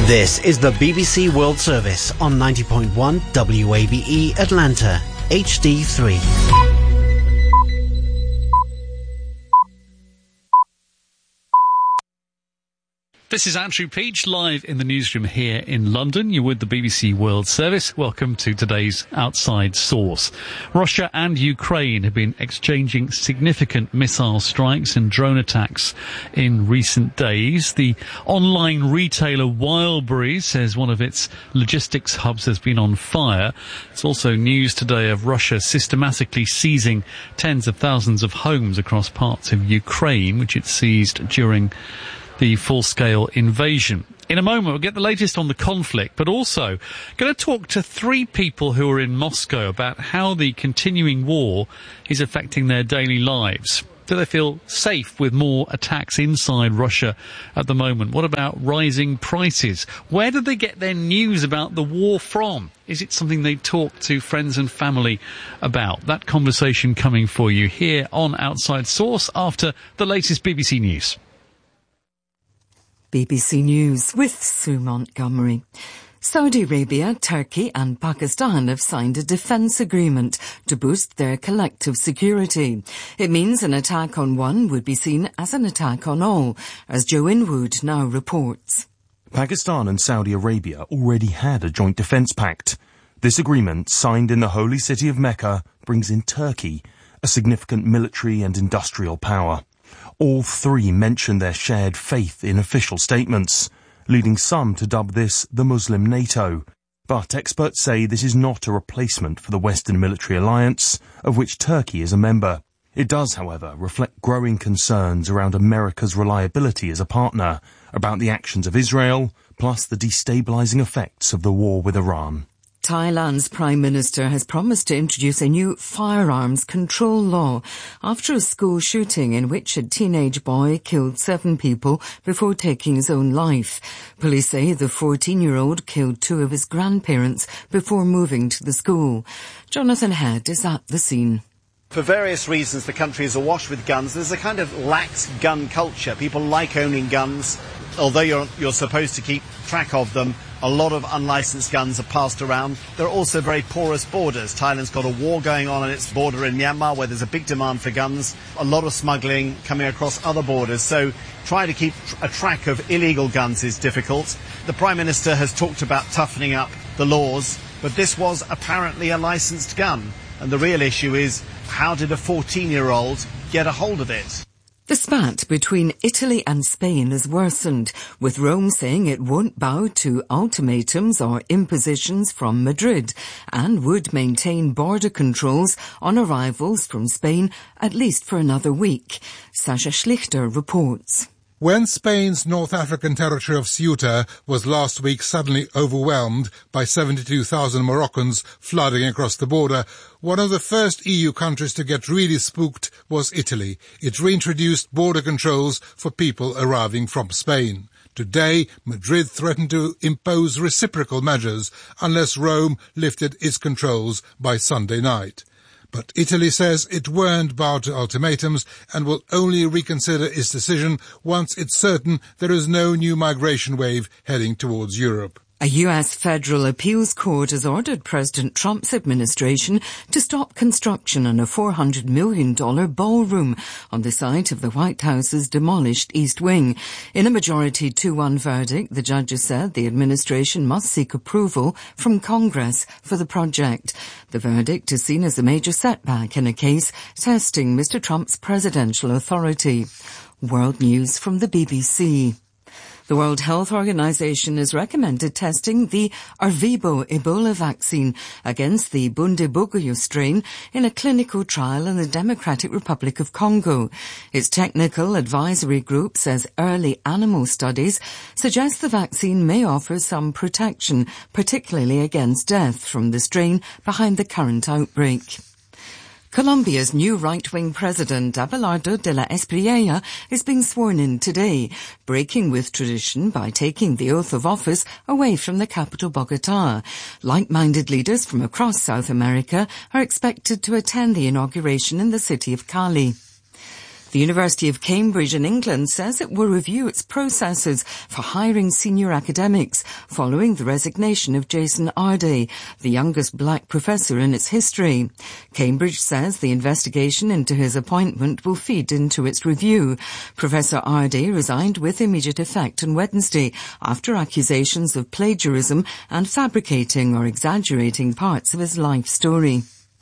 This is the BBC World Service on 90.1 WABE Atlanta, HD3. This is Andrew Peach, live in the newsroom here in London. You're with the BBC World Service. Welcome to today's Outside Source. Russia and Ukraine have been exchanging significant missile strikes and drone attacks in recent days. The online retailer Wildberries says one of its logistics hubs has been on fire. It's also news today of Russia systematically seizing tens of thousands of homes across parts of Ukraine, which it seized during the full-scale invasion. In a moment, we'll get the latest on the conflict, but also going to talk to three people who are in Moscow about how the continuing war is affecting their daily lives. Do they feel safe with more attacks inside Russia at the moment? What about rising prices? Where do they get their news about the war from? Is it something they talk to friends and family about? That conversation coming for you here on Outside Source after the latest BBC News. BBC News with Sue Montgomery. Saudi Arabia, Turkey and Pakistan have signed a defence agreement to boost their collective security. It means an attack on one would be seen as an attack on all, as Joe Inwood now reports. Pakistan and Saudi Arabia already had a joint defence pact. This agreement, signed in the holy city of Mecca, brings in Turkey, a significant military and industrial power. All three mention their shared faith in official statements, leading some to dub this the Muslim NATO. But experts say this is not a replacement for the Western military alliance, of which Turkey is a member. It does, however, reflect growing concerns around America's reliability as a partner, about the actions of Israel, plus the destabilizing effects of the war with Iran. Thailand's Prime Minister has promised to introduce a new firearms control law after a school shooting in which a teenage boy killed 7 people before taking his own life. Police say the 14-year-old killed 2 of his grandparents before moving to the school. Jonathan Head is at the scene. For various reasons, the country is awash with guns. There's a kind of lax gun culture. People like owning guns. Although you're supposed to keep track of them, a lot of unlicensed guns are passed around. There are also very porous borders. Thailand's got a war going on its border in Myanmar where there's a big demand for guns, a lot of smuggling coming across other borders. So trying to keep a track of illegal guns is difficult. The Prime Minister has talked about toughening up the laws, but this was apparently a licensed gun. And the real issue is, how did a 14-year-old get a hold of it? The spat between Italy and Spain has worsened, with Rome saying it won't bow to ultimatums or impositions from Madrid and would maintain border controls on arrivals from Spain at least for another week. Sasha Schlichter reports. When Spain's North African territory of Ceuta was last week suddenly overwhelmed by 72,000 Moroccans flooding across the border, one of the first EU countries to get really spooked was Italy. It reintroduced border controls for people arriving from Spain. Today, Madrid threatened to impose reciprocal measures unless Rome lifted its controls by Sunday night. But Italy says it won't bow to ultimatums and will only reconsider its decision once it's certain there is no new migration wave heading towards Europe. A U.S. federal appeals court has ordered President Trump's administration to stop construction on a $400 million ballroom on the site of the White House's demolished East Wing. In a majority 2-1 verdict, the judges said the administration must seek approval from Congress for the project. The verdict is seen as a major setback in a case testing Mr. Trump's presidential authority. World news from the BBC. The World Health Organization has recommended testing the Ervebo Ebola vaccine against the Bundibugyo strain in a clinical trial in the Democratic Republic of Congo. Its technical advisory group says early animal studies suggest the vaccine may offer some protection, particularly against death from the strain behind the current outbreak. Colombia's new right-wing president, Abelardo de la Espriella, is being sworn in today, breaking with tradition by taking the oath of office away from the capital, Bogotá. Like-minded leaders from across South America are expected to attend the inauguration in the city of Cali. The University of Cambridge in England says it will review its processes for hiring senior academics following the resignation of Jason Ardey, the youngest black professor in its history. Cambridge says the investigation into his appointment will feed into its review. Professor Ardey resigned with immediate effect on Wednesday after accusations of plagiarism and fabricating or exaggerating parts of his life story.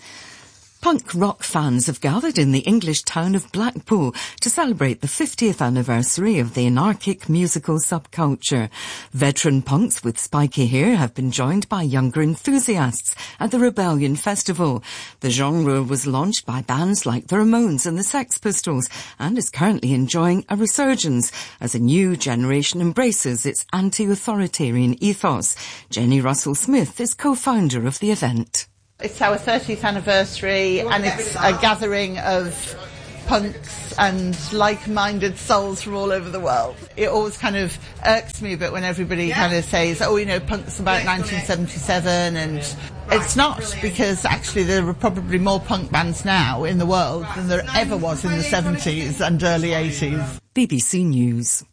Punk rock fans have gathered in the English town of Blackpool to celebrate the 50th anniversary of the anarchic musical subculture. Veteran punks with spiky hair have been joined by younger enthusiasts at the Rebellion Festival. The genre was launched by bands like the Ramones and the Sex Pistols and is currently enjoying a resurgence as a new generation embraces its anti-authoritarian ethos. Jenny Russell-Smith is co-founder of the event. It's our 30th anniversary and it's a gathering of punks and like-minded souls from all over the world. It always kind of irks me a bit when everybody kind of says, oh, you know, punk's about 1977, and it's not, because actually there are probably more punk bands now in the world than there ever was in the 70s and early 80s. BBC News.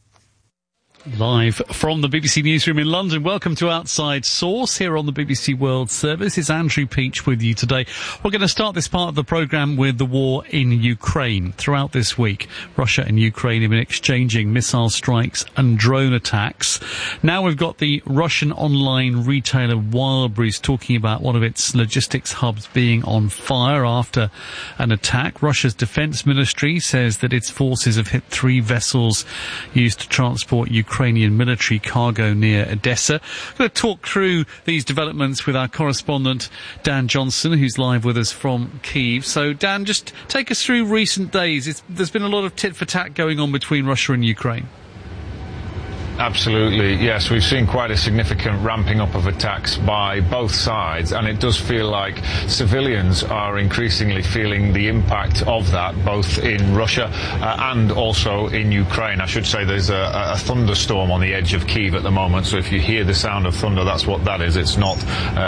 Live from the BBC Newsroom in London, welcome to Outside Source here on the BBC World Service. It's Andrew Peach with you today. We're going to start this part of the programme with the war in Ukraine. Throughout this week, Russia and Ukraine have been exchanging missile strikes and drone attacks. Now we've got the Russian online retailer Wildberries talking about one of its logistics hubs being on fire after an attack. Russia's defence ministry says that its forces have hit 3 vessels used to transport Ukrainian military cargo near Odessa. I'm going to talk through these developments with our correspondent Dan Johnson, who's live with us from Kyiv. So Dan, just take us through recent days. There's been a lot of tit for tat going on between Russia and Ukraine. Absolutely, yes. We've seen quite a significant ramping up of attacks by both sides, and it does feel like civilians are increasingly feeling the impact of that, both in Russia and also in Ukraine. I should say there's a thunderstorm on the edge of Kyiv at the moment, so if you hear the sound of thunder, that's what that is. It's not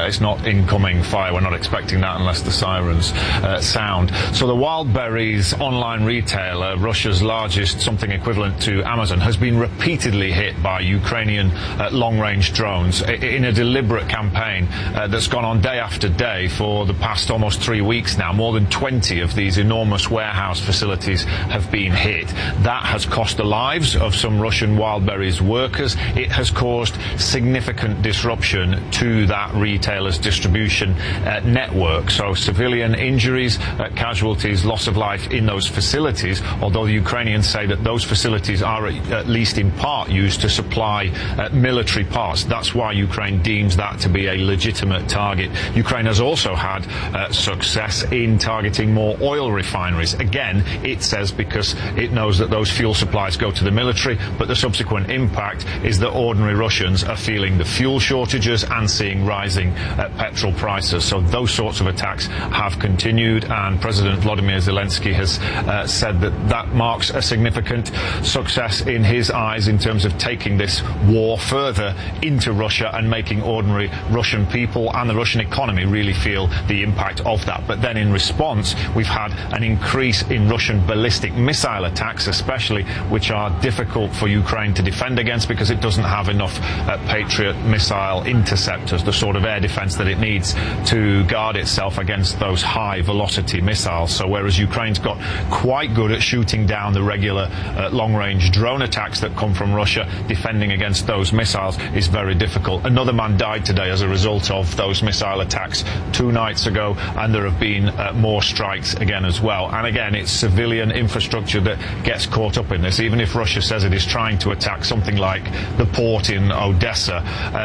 incoming fire. We're not expecting that unless the sirens sound. So the Wildberries online retailer, Russia's largest, something equivalent to Amazon, has been repeatedly hit by Ukrainian long-range drones in a deliberate campaign that's gone on day after day for the past almost 3 weeks now. More than 20 of these enormous warehouse facilities have been hit. That has cost the lives of some Russian Wildberries workers. It has caused significant disruption to that retailer's distribution network. So civilian injuries, casualties, loss of life in those facilities, although the Ukrainians say that those facilities are at least in part used to supply military parts. That's why Ukraine deems that to be a legitimate target. Ukraine has also had success in targeting more oil refineries. Again, it says because it knows that those fuel supplies go to the military, but the subsequent impact is that ordinary Russians are feeling the fuel shortages and seeing rising petrol prices. So those sorts of attacks have continued, and President Vladimir Zelensky has said that marks a significant success in his eyes in terms of taking this war further into Russia and making ordinary Russian people and the Russian economy really feel the impact of that. But then in response, we've had an increase in Russian ballistic missile attacks, especially, which are difficult for Ukraine to defend against because it doesn't have enough Patriot missile interceptors, the sort of air defense that it needs to guard itself against those high velocity missiles. So whereas Ukraine's got quite good at shooting down the regular long-range drone attacks that come from Russia, defending against those missiles is very difficult. Another man died today as a result of those missile attacks 2 nights ago, and there have been more strikes again as well. And again, it's civilian infrastructure that gets caught up in this. Even if Russia says it is trying to attack something like the port in Odessa,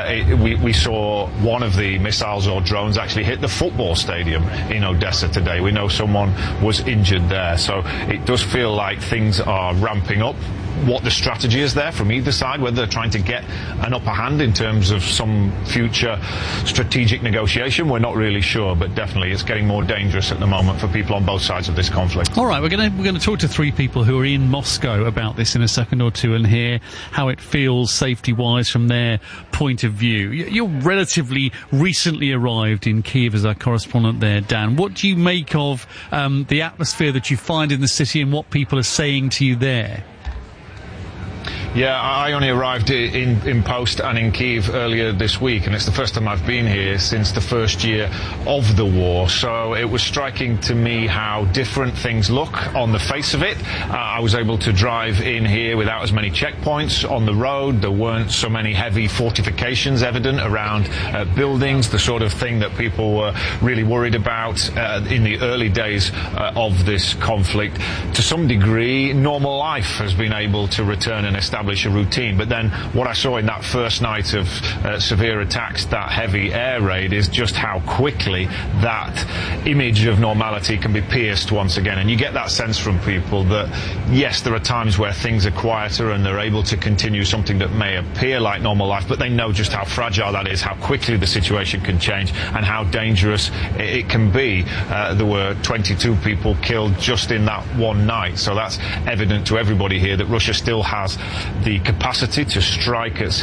we saw one of the missiles or drones actually hit the football stadium in Odessa today. We know someone was injured there. So it does feel like things are ramping up. what the strategy is there from either side, whether they're trying to get an upper hand in terms of some future strategic negotiation. We're not really sure, but definitely it's getting more dangerous at the moment for people on both sides of this conflict. All right, we're going to talk to three people who are in Moscow about this in a second or two and hear how it feels safety-wise from their point of view. You're relatively recently arrived in Kyiv as our correspondent there, Dan. What do you make of the atmosphere that you find in the city and what people are saying to you there? Yeah, I only arrived in Post and in Kyiv earlier this week, and it's the first time I've been here since the first year of the war. So it was striking to me how different things look on the face of it. I was able to drive in here without as many checkpoints on the road. There weren't so many heavy fortifications evident around buildings, the sort of thing that people were really worried about in the early days of this conflict. To some degree, normal life has been able to return and establish a routine. But then what I saw in that first night of severe attacks, that heavy air raid, is just how quickly that image of normality can be pierced once again. And you get that sense from people that, yes, there are times where things are quieter and they're able to continue something that may appear like normal life, but they know just how fragile that is, how quickly the situation can change, and how dangerous it can be. There were 22 people killed just in that one night. So that's evident to everybody here that Russia still has the capacity to strike at